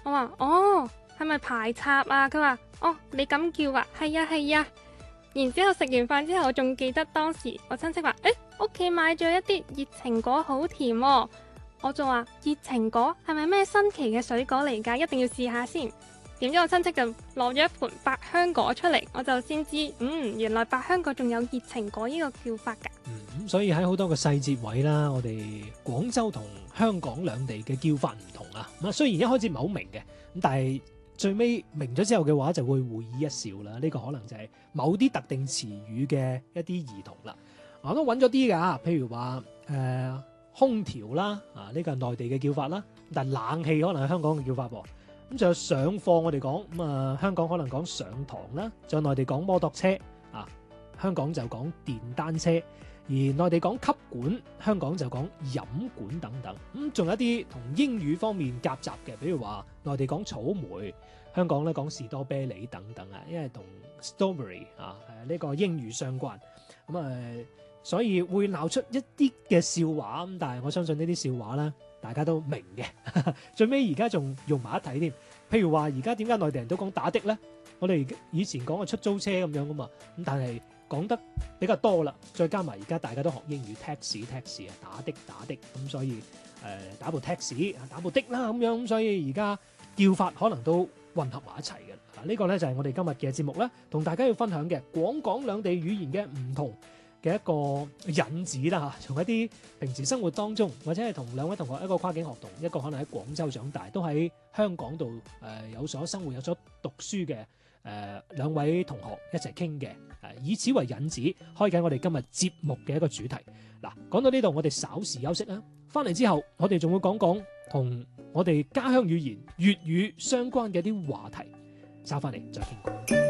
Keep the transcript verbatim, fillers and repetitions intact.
我話哦，係咪排插啊？佢話哦，你咁叫啊？係呀係呀。然之後食完飯之後，我仲記得當時我親戚話，誒，屋企買咗一啲熱情果，好甜喎。我仲話熱情果係咪咩新奇嘅水果嚟㗎？一定要試下先。點知我親戚就攞咗一盤百香果出嚟，我就先知，嗯，原來百香果仲有熱情果呢個叫法㗎。 嗯，咁所以喺好多個細節位啦，我哋廣州同香港兩地嘅叫法唔同啊。咁啊，雖然一開始唔係好明嘅，咁但係最尾明咗之後嘅話，就會會意一笑啦。呢個可能就係某啲特定詞語嘅一啲異同啦。我都揾咗啲㗎，譬如話誒、呃、空調啦，啊呢個係內地嘅叫法啦，但係冷氣可能係香港嘅叫法噃。咁仲有上課我哋講，咁啊香港可能講上堂啦，仲有內地講摩托車啊，香港就講電單車，而內地講吸管，香港就講飲管等等。咁仲有一啲同英語方面夾雜嘅，比如話內地講草莓，香港咧講士多啤梨等等啊，因為同 strawberry 啊誒呢個英語相關。咁啊，所以會鬧出一啲嘅笑話。咁但係我相信呢啲笑話咧，大家都明嘅，最尾而家仲用埋一體添。譬如話而家點解內地人都講打的咧？我哋以前講嘅出租車咁樣噶嘛，咁但係講得比較多啦，再加埋而家大家都學英語 taxi taxi 啊，打的打的，咁所以誒、呃、打部 taxi 打部的啦咁樣，咁所以而家叫法可能都混合埋一齊嘅。嗱、這、呢個咧就係我哋今日嘅節目啦，同大家要分享嘅廣港兩地語言嘅唔同嘅一個引子啦嚇，從一啲平時生活當中，或者係同兩位同學一個跨境學童，一個可能喺廣州長大，都喺香港度誒、呃、有所生活、有所讀書嘅誒、呃、兩位同學一齊傾嘅，誒以此為引子，開緊我哋今日節目嘅一個主題。嗱，講到呢度，我哋稍時休息啦，翻嚟之後，我哋仲會講講同我哋家鄉語言粵語相關嘅一啲話題，收翻嚟再傾過。